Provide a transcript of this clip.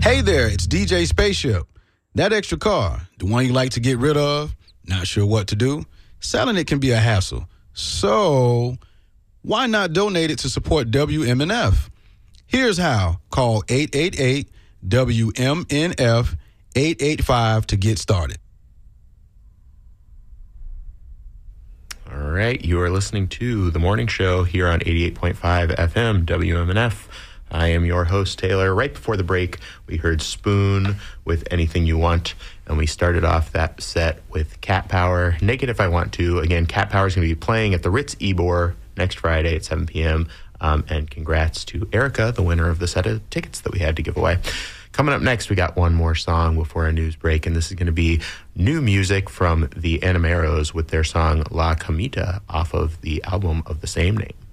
Hey there, it's DJ Spaceship. That extra car, the one you like to get rid of, not sure what to do? Selling it can be a hassle. So, why not donate it to support WMNF? Here's how. Call 888-WMNF-885 to get started. All right, you are listening to The Morning Show here on 88.5 FM WMNF. I am your host, Taylor. Right before the break, we heard Spoon with Anything You Want, and we started off that set with Cat Power, Naked If I Want To. Again, Cat Power is going to be playing at the Ritz Ybor next Friday at 7 p.m., and congrats to Erica, the winner of the set of tickets that we had to give away. Coming up next, we got one more song before our news break, and this is going to be new music from the Animeros with their song La Camita off of the album of the same name.